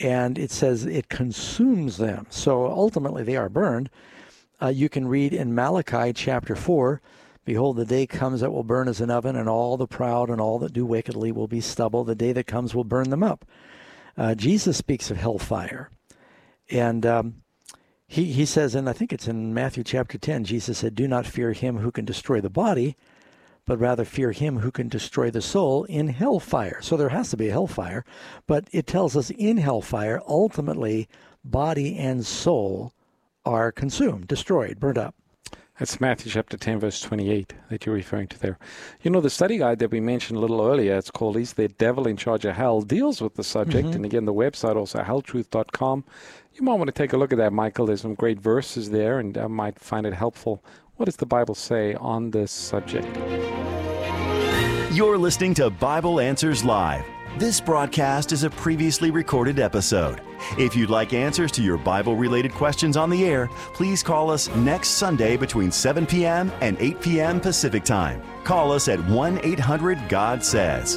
and it says it consumes them. So ultimately they are burned. You can read in Malachi chapter 4, behold, the day comes that will burn as an oven, and all the proud and all that do wickedly will be stubble. The day that comes will burn them up. Jesus speaks of hellfire. And he says, and I think it's in Matthew chapter 10, Jesus said, do not fear him who can destroy the body, but rather fear him who can destroy the soul in hellfire. So there has to be a hellfire, but it tells us in hellfire, ultimately, body and soul are consumed, destroyed, burnt up. That's Matthew chapter 10, verse 28 that you're referring to there. You know, the study guide that we mentioned a little earlier, it's called Is There Devil in Charge of Hell, deals with the subject. And again, the website also, helltruth.com. You might want to take a look at that, Michael. There's some great verses there, and I might find it helpful. What does the Bible say on this subject? You're listening to Bible Answers Live. This broadcast is a previously recorded episode. If you'd like answers to your Bible-related questions on the air, please call us next Sunday between 7 p.m. and 8 p.m. Pacific Time. Call us at 1-800-GOD-SAYS.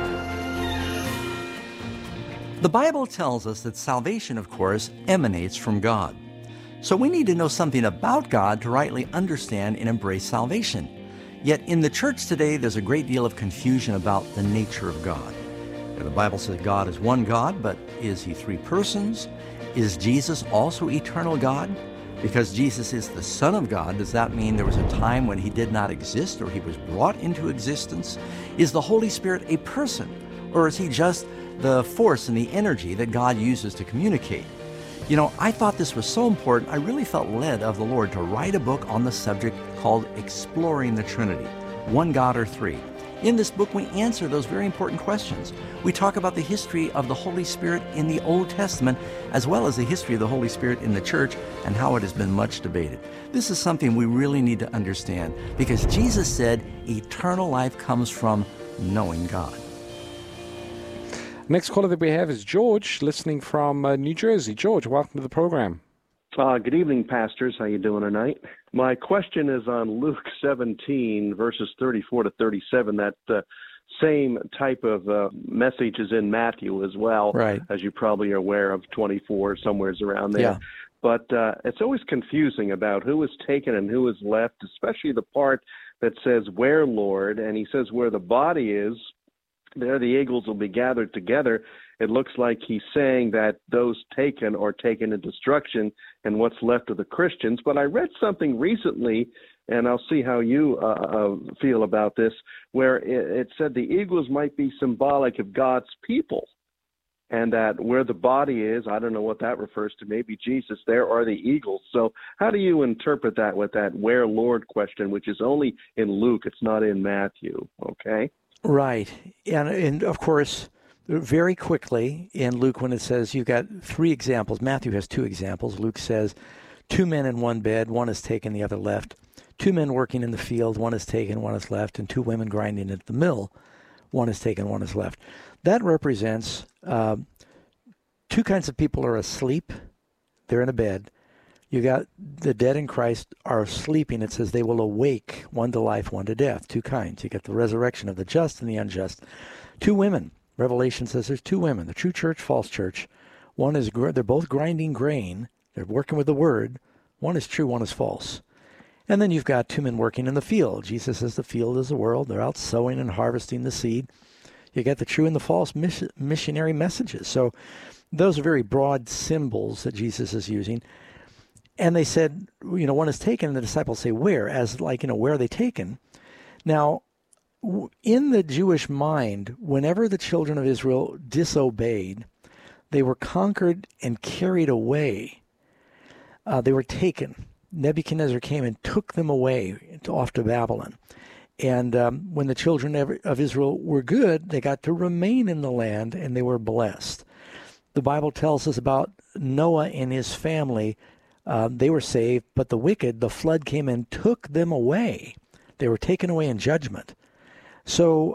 The Bible tells us that salvation, of course, emanates from God. So we need to know something about God to rightly understand and embrace salvation. Yet in the church today, there's a great deal of confusion about the nature of God. The Bible says God is one God, but is he three persons? Is Jesus also eternal God? Because Jesus is the Son of God, does that mean there was a time when he did not exist or he was brought into existence? Is the Holy Spirit a person, or is he just the force and the energy that God uses to communicate? You know, I thought this was so important, I really felt led of the Lord to write a book on the subject called Exploring the Trinity, One God or Three. In this book, we answer those very important questions. We talk about the history of the Holy Spirit in the Old Testament, as well as the history of the Holy Spirit in the church and how it has been much debated. This is something we really need to understand because Jesus said eternal life comes from knowing God. Next caller that we have is George, listening from New Jersey. George, welcome to the program. Good evening, pastors. How you doing tonight? My question is on Luke 17, verses 34 to 37. That same type of message is in Matthew as well, right, as you probably are aware of, 24, somewhere around there. Yeah. But it's always confusing about who is taken and who is left, especially the part that says, where, Lord? And he says, where the body is, there the eagles will be gathered together. It looks like he's saying that those taken are taken in destruction and what's left of the Christians. But I read something recently, and I'll see how you feel about this, where it said the eagles might be symbolic of God's people, and that where the body is, I don't know what that refers to, maybe Jesus, there are the eagles. So how do you interpret that with that where, Lord question, which is only in Luke, it's not in Matthew, okay? Right. And of course, very quickly in Luke, when it says you've got three examples, Matthew has two examples. Luke says 2 men in one bed, one is taken, the other left. 2 men working in the field, one is taken, one is left. And 2 women grinding at the mill, one is taken, one is left. That represents 2 kinds of people are asleep. They're in a bed. You got the dead in Christ are sleeping. It says they will awake, one to life, one to death. 2 kinds. You get the resurrection of the just and the unjust. 2 women. Revelation says there's 2 women, the true church, false church. One is, they're both grinding grain. They're working with the word. One is true, one is false. And then you've got 2 men working in the field. Jesus says the field is the world. They're out sowing and harvesting the seed. You get the true and the false missionary messages. So those are very broad symbols that Jesus is using. And they said, one is taken, and the disciples say, where? As like, where are they taken? Now, in the Jewish mind, whenever the children of Israel disobeyed, they were conquered and carried away. They were taken. Nebuchadnezzar came and took them away off to Babylon. And when the children of Israel were good, they got to remain in the land, and they were blessed. The Bible tells us about Noah and his family. They were saved, but the wicked, the flood came and took them away. They were taken away in judgment. So,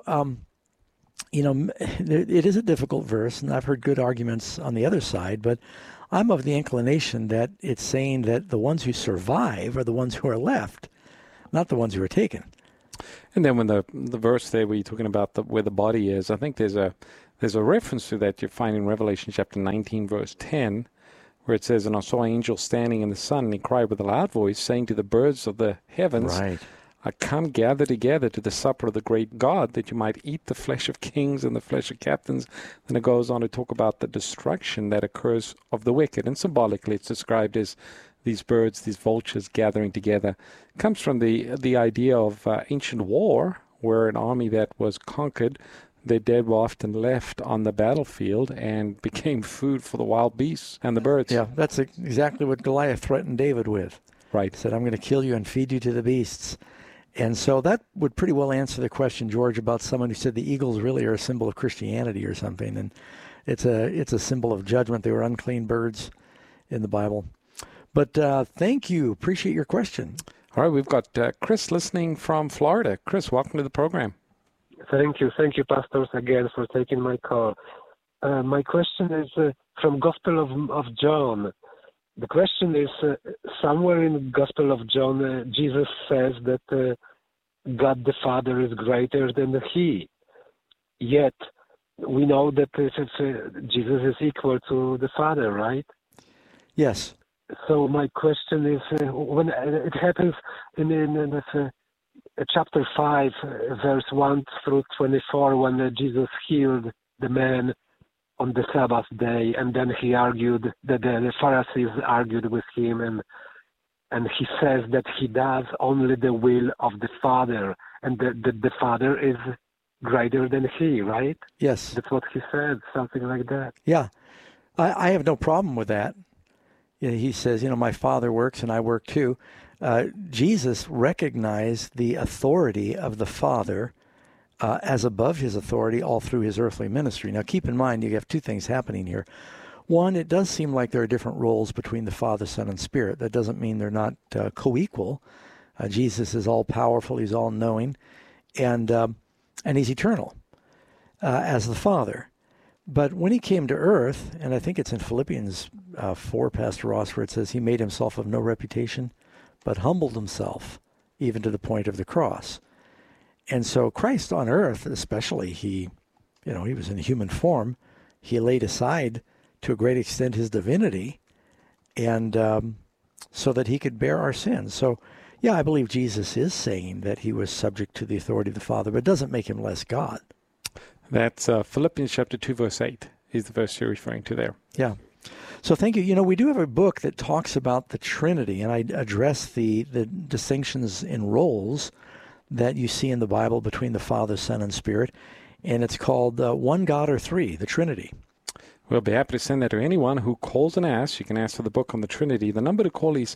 it is a difficult verse, and I've heard good arguments on the other side, but I'm of the inclination that it's saying that the ones who survive are the ones who are left, not the ones who are taken. And then when the verse there where you're talking about where the body is, I think there's There's a reference to that you find in Revelation chapter 19, verse 10, where it says, "And I saw an angel standing in the sun, and he cried with a loud voice, saying to the birds of the heavens, Right. I come gather together to the supper of the great God, that you might eat the flesh of kings and the flesh of captains." Then it goes on to talk about the destruction that occurs of the wicked. And symbolically, it's described as these birds, these vultures gathering together. It comes from the idea of ancient war, where an army that was conquered, their dead were often left on the battlefield and became food for the wild beasts and the birds. Yeah, that's exactly what Goliath threatened David with. Right. He said, I'm going to kill you and feed you to the beasts. And so that would pretty well answer the question, George, about someone who said the eagles really are a symbol of Christianity or something. And it's a symbol of judgment. They were unclean birds in the Bible. But thank you. Appreciate your question. All right, we've got Chris listening from Florida. Chris, welcome to the program. Thank you, pastors, again for taking my call. My question is from Gospel of John. The question is, somewhere in the Gospel of John, Jesus says that God the Father is greater than He. Yet, we know that Jesus is equal to the Father, right? Yes. So my question is, when it happens in chapter 5, verse 1 through 24, when Jesus healed the man on the Sabbath day, and then he argued that the Pharisees argued with him, and he says that he does only the will of the Father, and that the Father is greater than he, right? Yes. That's what he said, something like that. Yeah. I have no problem with that. He says, my Father works and I work too. Jesus recognized the authority of the Father as above his authority all through his earthly ministry. Now, keep in mind, you have two things happening here. One, it does seem like there are different roles between the Father, Son, and Spirit. That doesn't mean they're not co-equal. Jesus is all-powerful. He's all-knowing. And he's eternal as the Father. But when he came to earth, and I think it's in Philippians 4, Pastor Ross, where it says he made himself of no reputation, but humbled himself even to the point of the cross. And so Christ on earth, especially, he was in human form. He laid aside to a great extent his divinity, and so that he could bear our sins. So, yeah, I believe Jesus is saying that he was subject to the authority of the Father, but it doesn't make him less God. That's Philippians chapter 2, verse 8 is the verse you're referring to there. Yeah. So thank you. We do have a book that talks about the Trinity, and I address the distinctions in roles that you see in the Bible between the Father, Son, and Spirit, and it's called One God or Three, the Trinity. We'll be happy to send that to anyone who calls and asks. You can ask for the book on the Trinity. The number to call is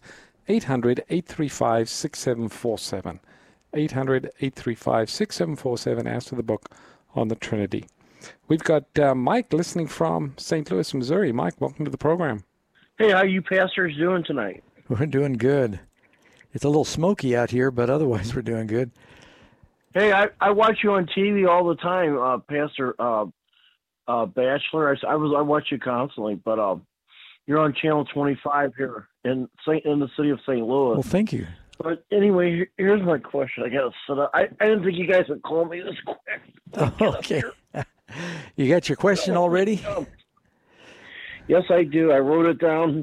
800-835-6747. 800-835-6747. Ask for the book on the Trinity. We've got Mike listening from St. Louis, Missouri. Mike, welcome to the program. Hey, how you pastors doing tonight? We're doing good. It's a little smoky out here, but otherwise we're doing good. Hey, I watch you on TV all the time, Pastor Batchelor. I watch you constantly, but you're on Channel 25 here in the city of St. Louis. Well, thank you. But anyway, here's my question. I got to sit up. I didn't think you guys would call me this quick. Okay. You got your question already? Yes, I do. I wrote it down.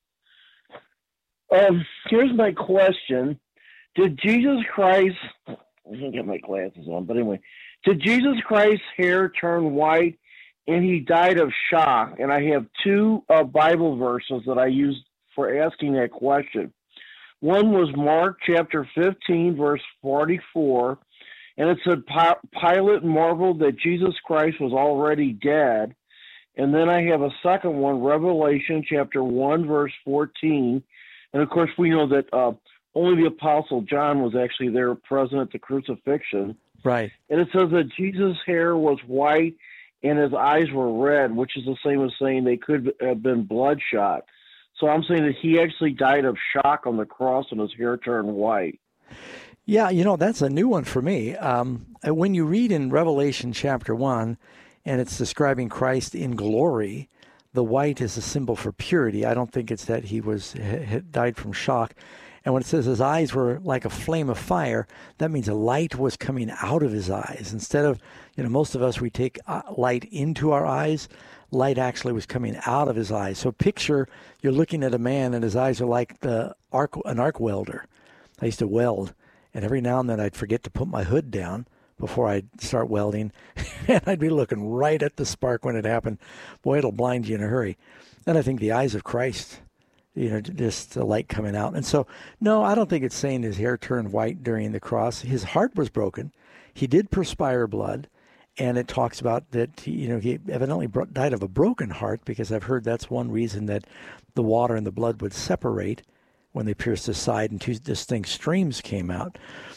Here's my question. Did Jesus Christ... I can't get my glasses on, but anyway. Did Jesus Christ's hair turn white and he died of shock? And I have two Bible verses that I used for asking that question. One was Mark chapter 15, verse 44, and it said, Pilate marveled that Jesus Christ was already dead. And then I have a second one, Revelation chapter 1, verse 14. And, of course, we know that only the Apostle John was actually there present at the crucifixion. Right. And it says that Jesus' hair was white and his eyes were red, which is the same as saying they could have been bloodshot. So I'm saying that he actually died of shock on the cross and his hair turned white. Yeah, that's a new one for me. When you read in Revelation chapter 1, and it's describing Christ in glory, the white is a symbol for purity. I don't think it's that he had died from shock. And when it says his eyes were like a flame of fire, that means a light was coming out of his eyes. Instead of, most of us, we take light into our eyes. Light actually was coming out of his eyes. So picture you're looking at a man and his eyes are like an arc welder. I used to weld, and every now and then I'd forget to put my hood down before I'd start welding, and I'd be looking right at the spark when it happened. Boy, it'll blind you in a hurry. And I think the eyes of Christ, just the light coming out. And so, no, I don't think it's saying his hair turned white during the cross. His heart was broken. He did perspire blood, and it talks about that, he evidently died of a broken heart, because I've heard that's one reason that the water and the blood would separate when they pierced his side and two distinct streams came out.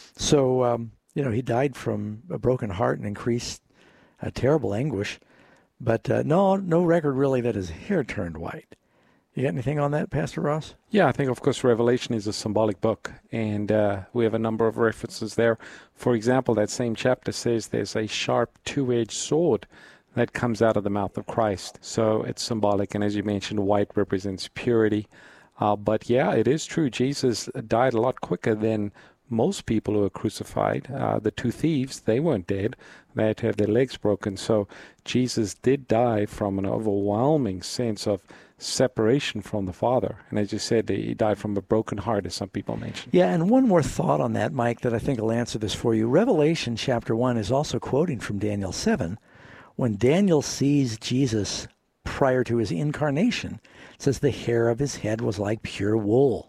So, he died from a broken heart and increased terrible anguish. But no record really that his hair turned white. You got anything on that, Pastor Ross? Yeah, I think, of course, Revelation is a symbolic book, and we have a number of references there. For example, that same chapter says there's a sharp two-edged sword that comes out of the mouth of Christ. So it's symbolic, and as you mentioned, white represents purity. But yeah, it is true. Jesus died a lot quicker than most people who were crucified. The two thieves, they weren't dead. They had to have their legs broken. So Jesus did die from an overwhelming sense of separation from the Father. And as you said, he died from a broken heart, as some people mentioned. Yeah, and one more thought on that, Mike, that I think will answer this for you. Revelation chapter 1 is also quoting from Daniel 7. When Daniel sees Jesus prior to his incarnation, it says the hair of his head was like pure wool.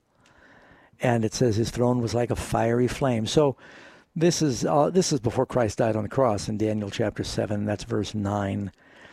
And it says his throne was like a fiery flame. So this is before Christ died on the cross in Daniel chapter 7. That's verse 9.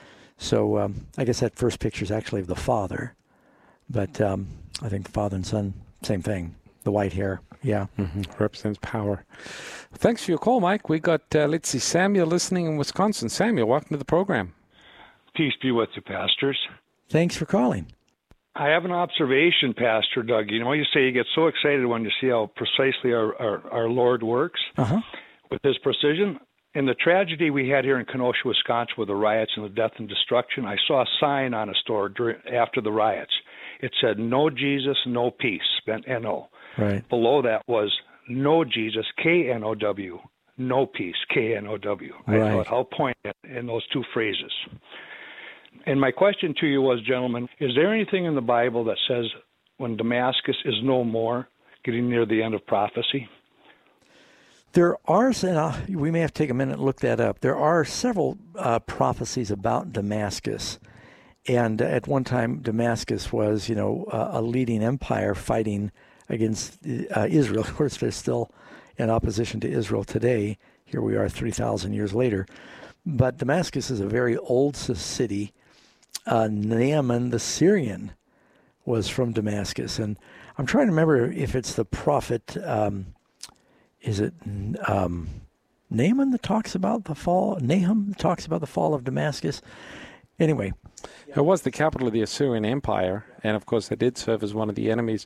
So I guess that first picture is actually of the Father. But I think the Father and Son, same thing. The white hair, yeah. Mm-hmm. Represents power. Thanks for your call, Mike. We got, Samuel listening in Wisconsin. Samuel, welcome to the program. Peace be with you, pastors. Thanks for calling. I have an observation, Pastor Doug. You say you get so excited when you see how precisely our Lord works with his precision. In the tragedy we had here in Kenosha, Wisconsin, with the riots and the death and destruction, I saw a sign on a store after the riots. It said, "No Jesus, no peace," spent N-O. Right. Below that was, "No Jesus, K-N-O-W, no peace, K-N-O-W. Right. I thought, how poignant in those two phrases. And my question to you was, gentlemen, is there anything in the Bible that says when Damascus is no more, getting near the end of prophecy? There are, and we may have to take a minute and look that up. There are several prophecies about Damascus. And at one time, Damascus was, a leading empire fighting against Israel. Of course, they're still in opposition to Israel today. Here we are 3,000 years later. But Damascus is a very old city. Naaman the Syrian was from Damascus. And I'm trying to remember if it's the prophet, is it Naaman that talks about the fall? Nahum talks about the fall of Damascus. Anyway. It was the capital of the Assyrian Empire, and of course it did serve as one of the enemies.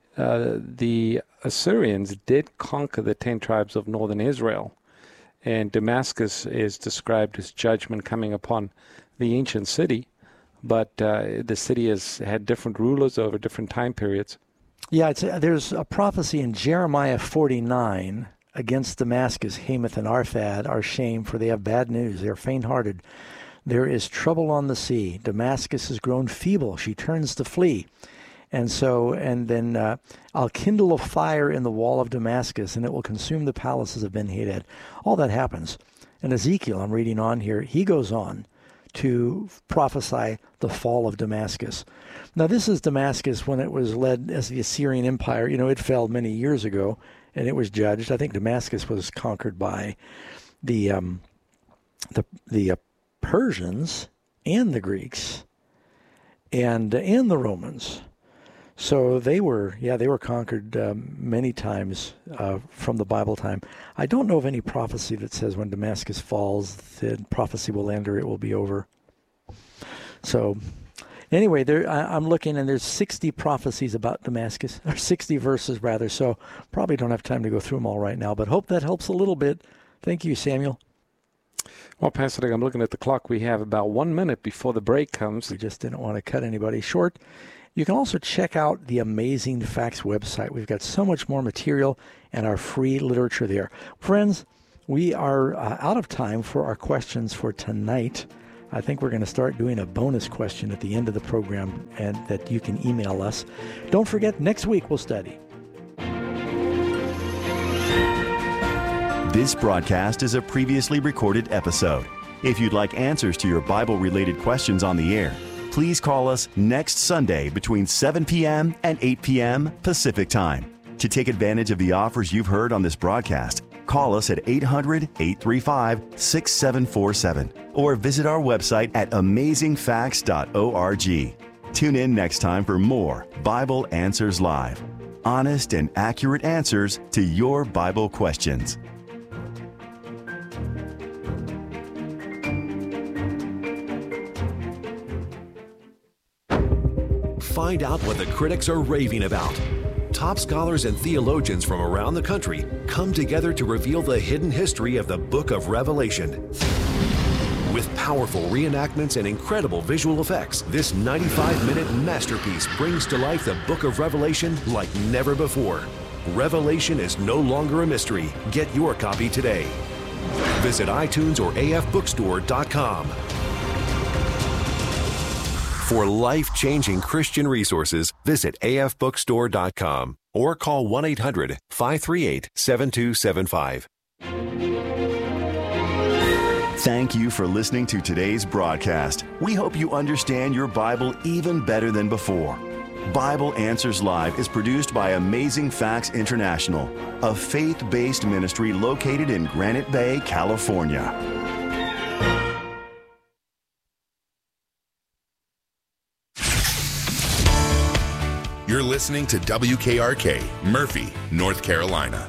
The Assyrians did conquer the 10 tribes of northern Israel, and Damascus is described as judgment coming upon the ancient city, but the city has had different rulers over different time periods. Yeah, there's a prophecy in Jeremiah 49 against Damascus. Hamath and Arphad are shamed, for they have bad news. They are faint-hearted. There is trouble on the sea. Damascus has grown feeble. She turns to flee. And then I'll kindle a fire in the wall of Damascus, and it will consume the palaces of Ben-Hadad. All that happens. And Ezekiel, I'm reading on here, he goes on to prophesy the fall of Damascus. Now, this is Damascus when it was led as the Assyrian Empire. It fell many years ago, and it was judged. I think Damascus was conquered by the Persians and the Greeks and the Romans. So they were conquered many times from the Bible time. I don't know of any prophecy that says when Damascus falls, the prophecy will end or it will be over. So anyway, I'm looking, and there's 60 prophecies about Damascus, or 60 verses rather, so probably don't have time to go through them all right now, but hope that helps a little bit. Thank you, Samuel. Well, Pastor Doug, I'm looking at the clock. We have about 1 minute before the break comes. We just didn't want to cut anybody short. You can also check out the Amazing Facts website. We've got so much more material and our free literature there. Friends, we are out of time for our questions for tonight. I think we're going to start doing a bonus question at the end of the program and that you can email us. Don't forget, next week we'll study. This broadcast is a previously recorded episode. If you'd like answers to your Bible-related questions on the air, please call us next Sunday between 7 p.m. and 8 p.m. Pacific Time. To take advantage of the offers you've heard on this broadcast, call us at 800-835-6747 or visit our website at amazingfacts.org. Tune in next time for more Bible Answers Live. Honest and accurate answers to your Bible questions. Find out what the critics are raving about. Top scholars and theologians from around the country come together to reveal the hidden history of the Book of Revelation. With powerful reenactments and incredible visual effects, this 95-minute masterpiece brings to life the Book of Revelation like never before. Revelation is no longer a mystery. Get your copy today. Visit iTunes or afbookstore.com. For life-changing Christian resources, visit afbookstore.com or call 1-800-538-7275. Thank you for listening to today's broadcast. We hope you understand your Bible even better than before. Bible Answers Live is produced by Amazing Facts International, a faith-based ministry located in Granite Bay, California. You're listening to WKRK, Murphy, North Carolina.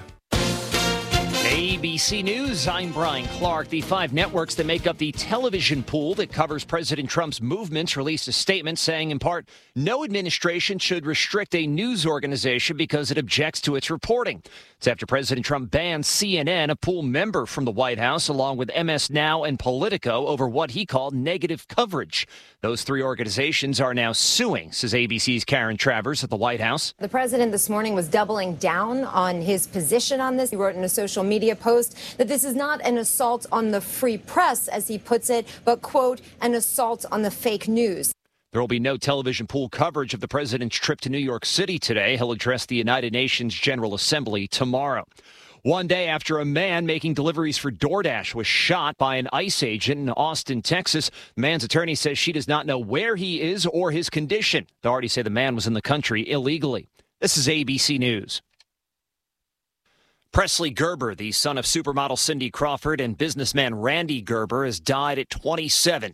ABC News, I'm Brian Clark. The 5 networks that make up the television pool that covers President Trump's movements released a statement saying, in part, no administration should restrict a news organization because it objects to its reporting. It's after President Trump banned CNN, a pool member from the White House, along with MS Now and Politico, over what he called negative coverage. Those 3 organizations are now suing, says ABC's Karen Travers at the White House. The president this morning was doubling down on his position on this. He wrote in a social media post that this is not an assault on the free press, as he puts it, but, quote, an assault on the fake news. There will be no television pool coverage of the president's trip to New York City today. He'll address the United Nations General Assembly tomorrow. One day after a man making deliveries for DoorDash was shot by an ICE agent in Austin, Texas, the man's attorney says she does not know where he is or his condition. Authorities say the man was in the country illegally. This is ABC News. Presley Gerber, the son of supermodel Cindy Crawford and businessman Randy Gerber, has died at 27.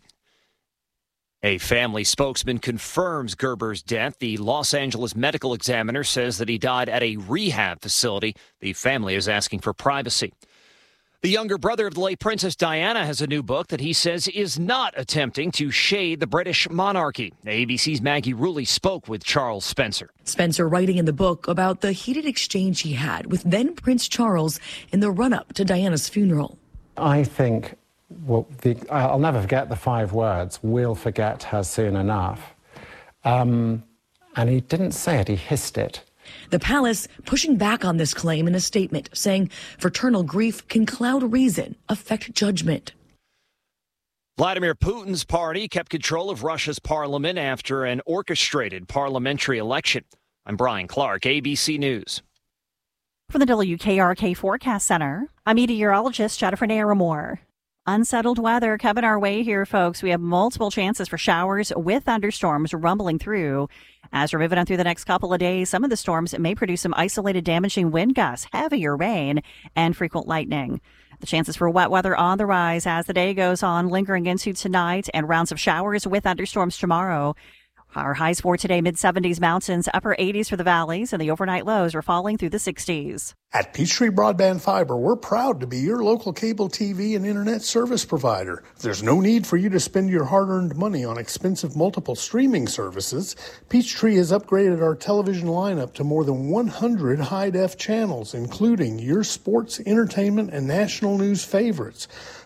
A family spokesman confirms Gerber's death. The Los Angeles Medical Examiner says that he died at a rehab facility. The family is asking for privacy. The younger brother of the late Princess Diana has a new book that he says is not attempting to shade the British monarchy. ABC's Maggie Rulli spoke with Charles Spencer. Spencer writing in the book about the heated exchange he had with then Prince Charles in the run-up to Diana's funeral. I think I'll never forget the 5 words, we'll forget her soon enough. And he didn't say it, he hissed it. The palace pushing back on this claim in a statement, saying fraternal grief can cloud reason, affect judgment. Vladimir Putin's party kept control of Russia's parliament after an orchestrated parliamentary election. I'm Brian Clark, ABC News. For the WKRK Forecast Center, I'm meteorologist Jennifer Naramore. Unsettled weather coming our way here, folks. We have multiple chances for showers with thunderstorms rumbling through. As we're moving on through the next couple of days, some of the storms may produce some isolated damaging wind gusts, heavier rain, and frequent lightning. The chances for wet weather on the rise as the day goes on, lingering into tonight, and rounds of showers with thunderstorms tomorrow. Our highs for today, mid-70s mountains, upper 80s for the valleys, and the overnight lows are falling through the 60s. At Peachtree Broadband Fiber, we're proud to be your local cable TV and internet service provider. There's no need for you to spend your hard-earned money on expensive multiple streaming services. Peachtree has upgraded our television lineup to more than 100 high-def channels, including your sports, entertainment, and national news favorites.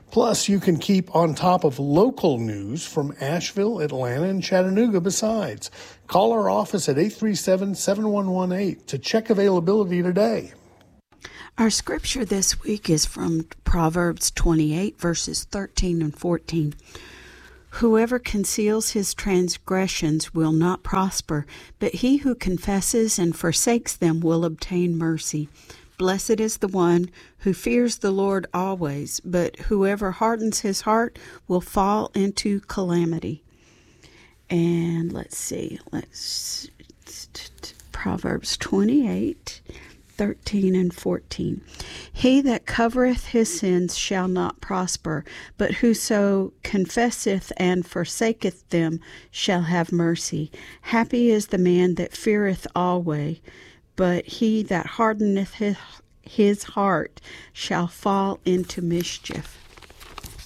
Plus, you can keep on top of local news from Asheville, Atlanta, and Chattanooga besides. Call our office at 837-7118 to check availability today. Our scripture this week is from Proverbs 28, verses 13 and 14. Whoever conceals his transgressions will not prosper, but he who confesses and forsakes them will obtain mercy. Blessed is the one who fears the Lord always, but whoever hardens his heart will fall into calamity. And let's see, Proverbs 28, 13 and 14. He that covereth his sins shall not prosper, but whoso confesseth and forsaketh them shall have mercy. Happy is the man that feareth always, but he that hardeneth his heart shall fall into mischief.